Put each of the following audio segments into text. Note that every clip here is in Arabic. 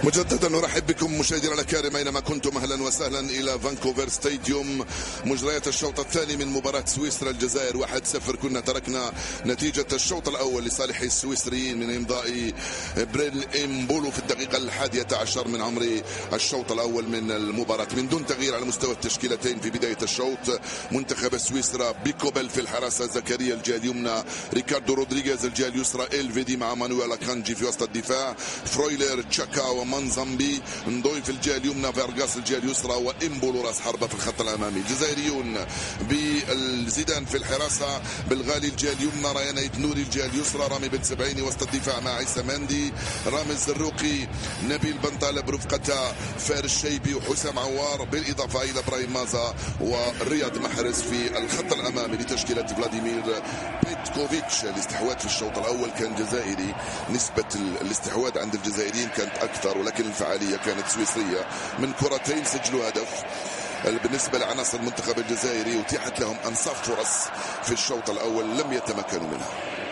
مجددا نرحب بكم مشاهدينا الكرام اينما كنتم، اهلا وسهلا الى فانكوفر ستاديوم. مجريات الشوط الثاني من مباراة سويسرا الجزائر 1-0. كنا تركنا نتيجة الشوط الاول لصالح السويسريين من امضاء بريل امبولو في الدقيقة 11 من عمر الشوط الاول من المباراة، من دون تغيير على مستوى التشكيلتين في بداية الشوط. منتخب سويسرا بيكوبل في الحراسة، زكريا الجهة اليمنى، ريكاردو رودريغيز الجهة اليسرى، الفيدي مع مانويل أكانجي في وسط الدفاع، فرويلر، تشاكا ومانزامبي، ندوي في الجهة اليمنى، فارغاس الجهة اليسرى، وإمبولو راس حربة في الخط الأمامي. الجزائريون بالزيدان في الحراسة، بالغالي الجهة اليمنى، ريان ايتنوري الجهة اليسرى، رامي بن سبعيني وسط الدفاع مع عيسى ماندي، رامز الزروقي، نبيل بنطالب رفقة فارس شيبي وحسام عوار، بالإضافة إلى إبراهيم مازا ورياض محرز في الخط الأمامي لتشكيلة فلاديمير بيتكوفيتش. الاستحواذ في الشوط الأول كان جزائري، نسبة الاستحواذ عند الجزائريين كانت أكثر، ولكن الفعالية كانت سويسرية. من كرتين سجلوا هدف بالنسبة لعناصر المنتخب الجزائري، وتيحت لهم أنصاف فرص في الشوط الأول لم يتمكنوا منها.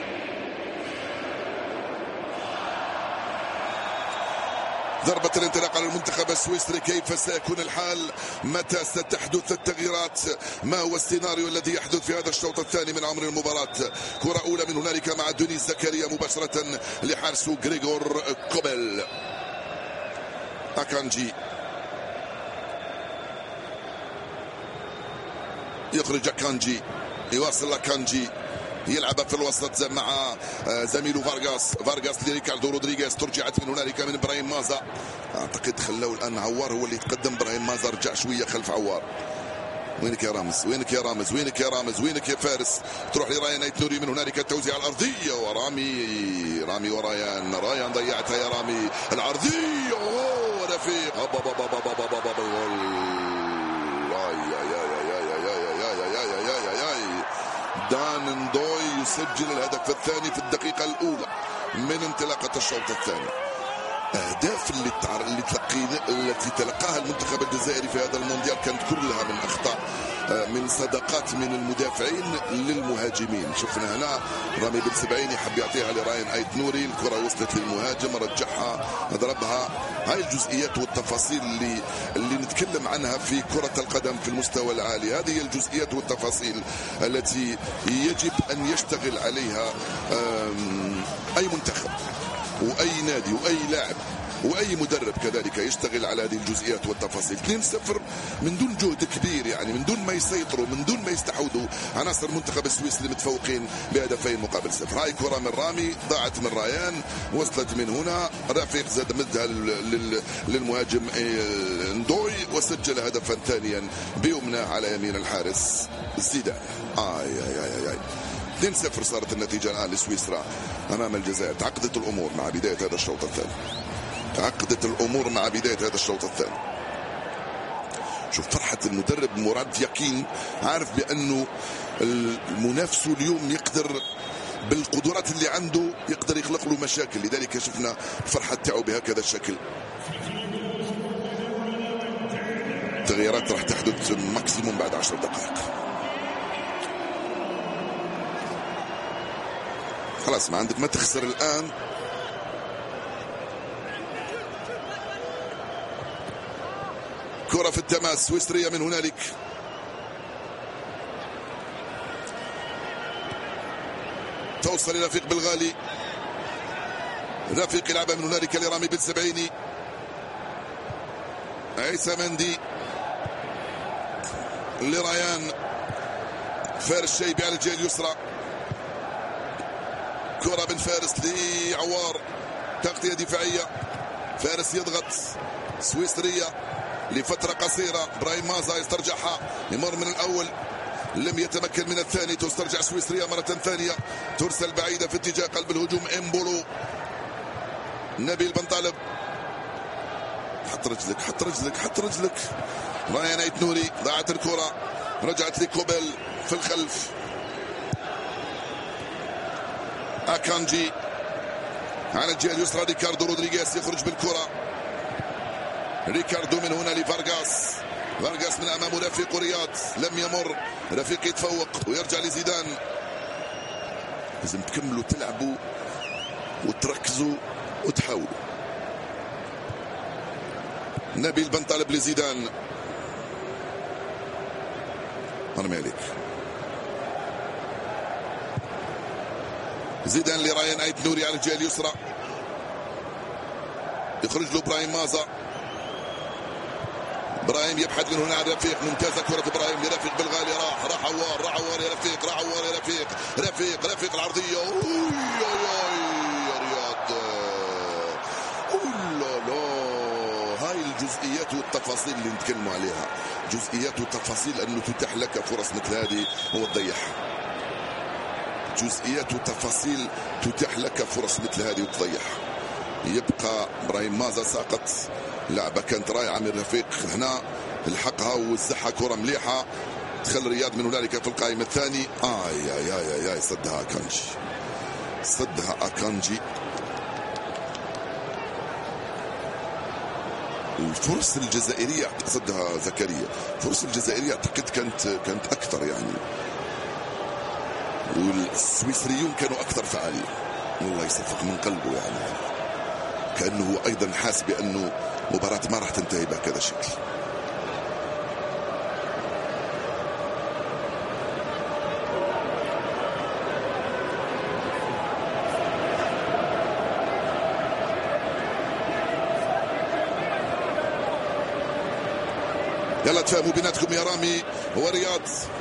ضربة الانطلاق على المنتخب السويسري، كيف سيكون الحال؟ متى ستحدث التغييرات؟ ما هو السيناريو الذي يحدث في هذا الشوط الثاني من عمر المباراة؟ كرة أولى من هنالك مع دونيس زكريا مباشرة لحارس غريغور كوبل. أكانجي يخرج، أكانجي يواصل، أكانجي يلعب في الوسط مع زميله فارغاس لريكاردو رودريغيز، ترجعت من هنالك من ابراهيم مازا. اعتقد خلوا الان عوار هو اللي يتقدم، ابراهيم مازا رجع شويه خلف عوار. وينك يا رامز، وينك يا رامز، وينك يا رامز، وينك يا فارس؟ تروح لرايان ايتنوري، من هنالك التوزيع الارضيه، ورامي وريان، ريان ضيعتها يا رامي، العرضيه ورفيق دان ندوي يسجل الهدف الثاني في الدقيقة الأولى من انطلاقة الشوط الثاني. أهداف التي تلقاها المنتخب الجزائري في هذا المونديال كانت كلها من أخطاء، من صدقات من المدافعين للمهاجمين. شفنا هنا رامي بن سبعيني حب يعطيها لراين ايتنوري، الكرة وصلت للمهاجم، رجعها، ضربها. هاي الجزئيات والتفاصيل اللي نتكلم عنها في كرة القدم في المستوى العالي. هذه هي الجزئيات والتفاصيل التي يجب أن يشتغل عليها أي منتخب وأي نادي وأي لاعب واي مدرب كذلك يشتغل على هذه الجزئيات والتفاصيل. 2-0 من دون جهد كبير، يعني من دون ما يسيطروا، من دون ما يستحوذوا عناصر المنتخب السويسري متفوقين بهدفين مقابل 0. هاي كرة من رامي ضاعت من ريان، وصلت من هنا، رفيق زاد مدها للمهاجم ندوي، وسجل هدفا ثانيا بيمنى على يمين الحارس زيدان. 2-0 صارت النتيجة الآن لسويسرا أمام الجزائر. تعقدت الأمور مع بداية هذا الشوط الثاني، تعقدت الأمور مع بداية هذا الشوط الثاني. شوف فرحة المدرب مراد يقين، عارف بأنه المنافس اليوم يقدر بالقدرات اللي عنده يقدر يخلق له مشاكل، لذلك شفنا الفرحة تاعو بهكذا الشكل. تغييرات راح تحدث ماكسيموم بعد 10 دقائق. خلاص ما عندك ما تخسر الآن. كرة في التماس سويسرية من هنالك، توصل إلى رفيق بالغالي، رفيق يلعبها من هنالك لرامي بن سبعيني، عيسى مندي لريان، فارس شيبي على الجهة اليسرى، كرة بن فارس لعوار، تغطية دفاعية، فارس يضغط، سويسرية لفترة قصيرة، ابراهيم مازا يسترجعها، يمر من الأول لم يتمكن من الثاني، تسترجع سويسرية مرة ثانية، ترسل بعيدة في اتجاه قلب الهجوم إمبولو، نبيل بنطالب، حط رجلك حط رجلك حط رجلك، رايان ايتنوري، ضاعت الكرة، رجعت لكوبل في الخلف، أكانجي على الجهة اليسرى، ريكاردو رودريغيز يخرج بالكرة، ريكاردو من هنا لفارغاس، فارغاس من امامه رفيق رياض، لم يمر، رفيق يتفوق ويرجع لزيدان. لازم تكملوا تلعبوا وتركزوا وتحاولوا. نبيل بنطالب لزيدان. مالك زيدان لرايان ايت نوري على الجهه اليسرى، يخرج له ابراهيم مازا. ابراهيم يبحث من هنا عن رفيق، ممتازه كره ابراهيم لرفيق بالغالي، راح عوار يا رفيق، رفيق العرضيه. يا رياض، هاي الجزئيات والتفاصيل اللي نتكلموا عليها، جزئيات وتفاصيل انه تتاح لك فرص مثل هذه هو تضيعها. جزئيات وتفاصيل تتاح لك فرص مثل هذه وتضيعها. يبقى ابراهيم مازا ساقط، لعبه كانت رائعه من رفيق، هنا الحقها ووزعها كره مليحه، دخل رياض من هنالك في القائمه الثاني. يا صدها اكانجي. الفرص الجزائريه صدها زكريا، الفرص الجزائريه اعتقد كانت اكثر يعني، والسويسريون كانوا اكثر فعاليه. والله يصفق من قلبه يعني، كانه هو ايضا حاس بانه مباراه ما راح تنتهي بهكذا شكل. يلا تفهموا بيناتكم يا رامي ورياض.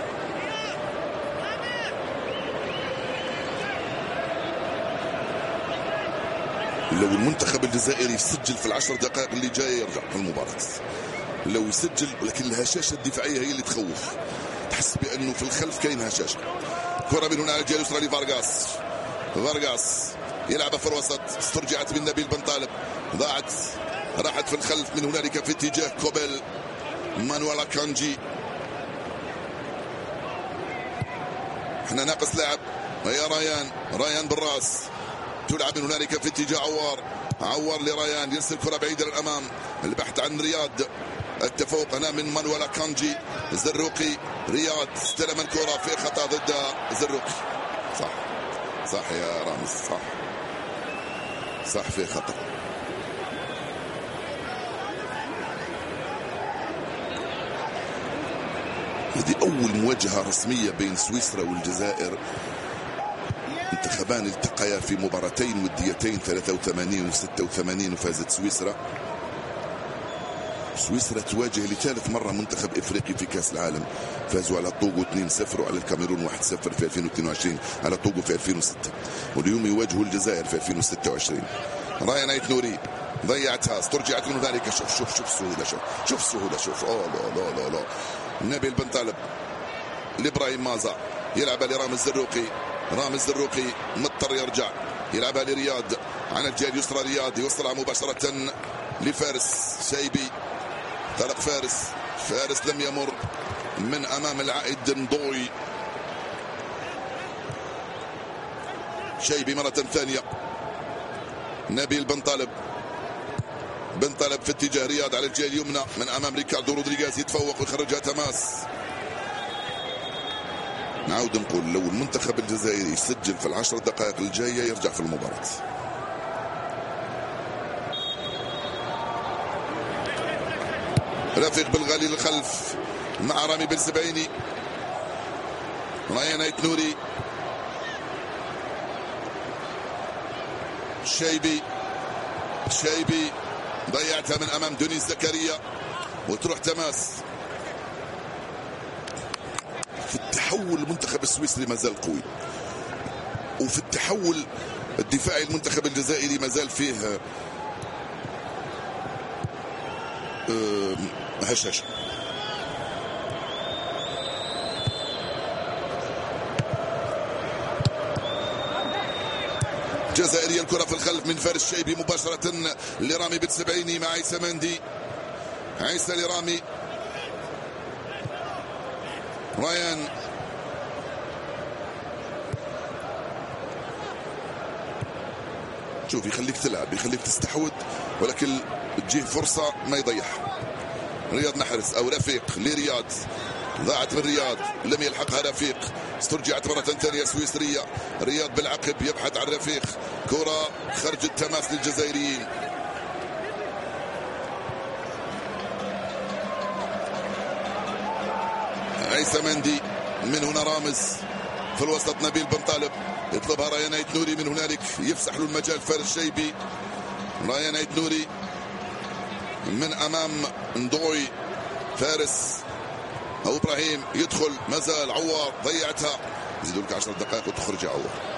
لو المنتخب الجزائري يسجل في العشر دقائق اللي جايه يرجع في المباراة، لو يسجل، ولكن الهشاشة الدفاعية هي اللي تخوف، تحس بأنه في الخلف كاين هشاشة. كرة من هنا على الجهة اليسرى لفارغاس يلعبها في الوسط، استرجعت من نبيل بنطالب، ضاعت، راحت في الخلف من هنالك في اتجاه كوبيل. مانويل اكانجي، احنا ناقص لاعب، هي ريان بالراس، تلعب من هنالك في اتجاه عوار لريان، يرسل كرة بعيدة للأمام، البحث عن رياض، التفوق هنا من مانويل اكانجي. زروقي، رياض استلم الكرة في خطأ ضد زروقي. صح يا رامز، صح في خطأ. هذه أول مواجهة رسمية بين سويسرا والجزائر. منتخبان التقيا في مباراتين وديتين 83 و86 وفازت سويسرا تواجه لثالث مرة منتخب افريقي في كاس العالم، فازوا على طوغو 2-0 وعلى الكاميرون 1-0 في 2022 على طوغو في 2006، واليوم يواجهوا الجزائر في 2026. رايان ايت نوري ضيعتها، استرجعت من ذلك. شوف السهولة، شوف لا نبيل بنطالب لابراهيم مازا، يلعبها لرامز الزروقي مضطر يرجع، يلعبها لرياض على الجهة اليسرى، رياض يوصلها مباشرة لفارس شيبي، طلق فارس لم يمر من امام العائد نضوي. شيبي مرة ثانية، نبيل بنطالب في اتجاه رياض على الجهة اليمنى من امام ريكاردو رودريغيز، يتفوق ويخرجها تماس. نعود نقول لو المنتخب الجزائري يسجل في العشر دقائق الجاية يرجع في المباراة. رفيق بالغالي للخلف مع رامي بالسبعيني، رايان ايت نوري، شيبي ضيعتها من امام دونيس زكريا وتروح تماس. في التحول المنتخب السويسري ما زال قوي، وفي التحول الدفاعي المنتخب الجزائري ما زال فيه هشاشة. جزائرية الكرة في الخلف من فارس شيبي مباشرة لرامي بالسبعيني مع عيسى مندي، عيسى لرامي، رايان شوف يخليك تلعب، يخليك تستحوذ، ولكن تجيه فرصة ما يضيعها. رياض محرز أو رفيق لرياض، ضاعت من رياض، لم يلحقها رفيق، استرجعت مرة ثانية سويسرية، رياض بالعقب يبحث عن رفيق، كرة خرج التماس للجزائريين. عيسى مندي، من هنا رامز في الوسط، نبيل بن طالب يطلبها رايان ايت نوري، من هنالك يفسح له المجال فارس شيبي. رايان ايت نوري من امام ندوي، فارس او ابراهيم يدخل، مازال عوار ضيعتها، يزيدوا لك 10 دقائق وتخرج عوار.